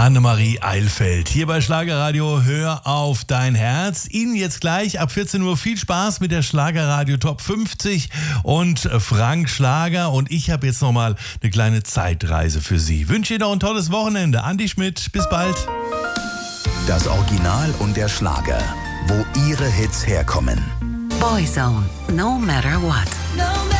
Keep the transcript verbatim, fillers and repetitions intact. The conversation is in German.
Annemarie Eilfeld hier bei Schlagerradio Hör auf dein Herz. Ihnen jetzt gleich ab vierzehn Uhr viel Spaß mit der Schlagerradio Top fünfzig und Frank Schlager. Und ich habe jetzt nochmal eine kleine Zeitreise für Sie. Wünsche Ihnen noch ein tolles Wochenende. Andi Schmidt, bis bald. Das Original und der Schlager, wo Ihre Hits herkommen. Boyzone, no matter what. No